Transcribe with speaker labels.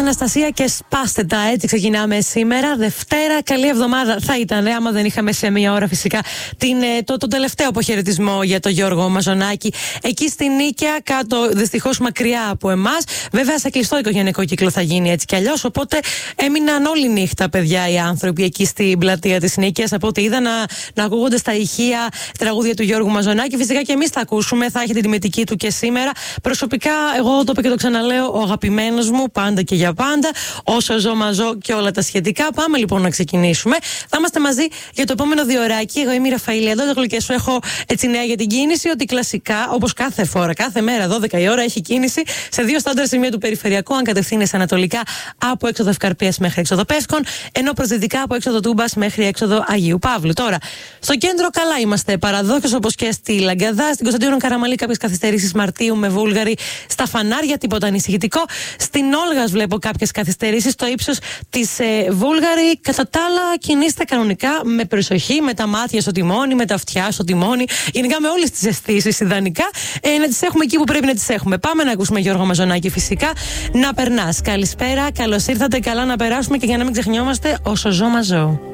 Speaker 1: Αναστασία και σπάστε τα, έτσι ξεκινάμε σήμερα. Δευτέρα, καλή εβδομάδα θα ήταν, άμα δεν είχαμε σε μία ώρα φυσικά το τελευταίο αποχαιρετισμό για τον Γιώργο Μαζονάκη. Εκεί στη Νίκαια, κάτω, δυστυχώς μακριά από εμάς. Βέβαια, σε κλειστό οικογενειακό κύκλο θα γίνει έτσι κι αλλιώς. Οπότε έμειναν όλη νύχτα, παιδιά, οι άνθρωποι εκεί στην πλατεία της Νίκαιας. Από ό,τι είδα να ακούγονται στα ηχεία τραγούδια του Γιώργου Μαζονάκη. Φυσικά και εμείς θα ακούσουμε, θα έχετε τη τιμητική του και σήμερα. Προσωπικά, εγώ το είπα και το ξαναλέω, ο αγαπημένος μου πάντα και για πάντα. Όσο ζω, μαζώ και όλα τα σχετικά. Πάμε λοιπόν να ξεκινήσουμε. Θα είμαστε μαζί για το επόμενο διωράκι. Εγώ είμαι η Ραφαήλ Αντώνη και σου έχω έτσι νέα για την κίνηση. Ότι κλασικά, όπως κάθε φορά, κάθε μέρα 12 η ώρα έχει κίνηση σε δύο στάνταρ σημεία του περιφερειακού. Αν κατευθύνεσαι ανατολικά από έξοδο Ευκαρπίας μέχρι έξοδο Πεύσκων, ενώ προς δυτικά από έξοδο Τούμπας μέχρι έξοδο Αγίου Παύλου. Τώρα, στο κέντρο καλά είμαστε. Παραδόχως όπως και στη Λαγκαδά. Στην Κωνσταντίνου Καραμαλή κάποιες καθυστερήσεις Μαρτίου με Βούλγαρη. Στα φανάρια τίποτα ανησυχητικό. Στην Όλγας βλέπω κάποιες καθυστερήσεις στο ύψος της Βούλγαρη. Κατά τα άλλα, κινείστε κανονικά με προσοχή, με τα μάτια στο τιμόνι, με τα αυτιά στο τιμόνι. Γενικά με όλες τις αισθήσεις ιδανικά. Να τις έχουμε εκεί που πρέπει να τις έχουμε. Πάμε να ακούσουμε Γιώργο Μαζονάκη φυσικά. Να περνάς. Καλησπέρα, καλώς ήρθατε. Καλά να περάσουμε και για να μην ξεχνιόμαστε, όσο ζω μαζώ.